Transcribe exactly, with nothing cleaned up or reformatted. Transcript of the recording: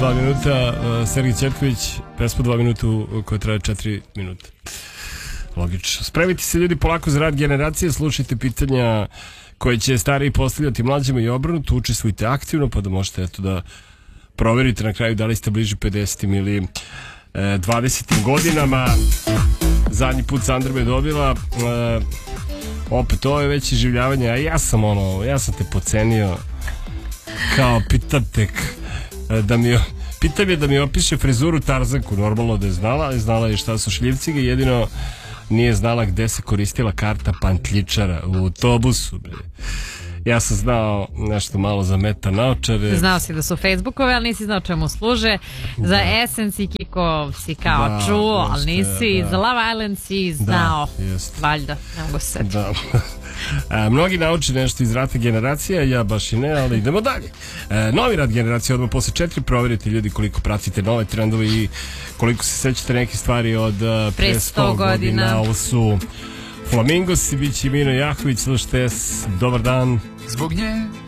dva minuta, Sergij Ćetković, pesma dva minuta koja traje četiri minuta. Logično. Spremite se ljudi polako za rad generacije, slušajte pitanja koje će stariji postavljati mlađima i obrnuto, učestvujte aktivno pa da možete eto da proverite na kraju da li ste bliže pedesetim ili e, dvadesetim godinama. Zadnji put Sandra me dobila, e, opet ovo je već iživljavanje, a ja sam ono, ja sam te pocenio kao pitam tek da mi pitam je da mi opiše frizuru Tarzanku, normalno da je znala, ali znala je šta su šljivcige, jedino nije znala gde se koristila karta pantljičara u autobusu. Ja sam znao nešto malo za meta naočare. Znao si da su Facebookove, ali nisi znao čemu služe. Za da. Essence i Kiko si kao da, čuo, ali nisi. Da. Za Love Island si znao. Da, valjda, ne mogu se. Da. A, mnogi nauče nešto iz rata generacija, ja baš i ne, ali idemo dalje. E, novi rat generacija, odmah posle četiri, proverite ljudi koliko pratite nove trendove i koliko se sećate neke stvari od uh, pre sto godina. Ovo su Flamingos i bit će Mino Jaković, slušajte, dobar dan. Zbog nje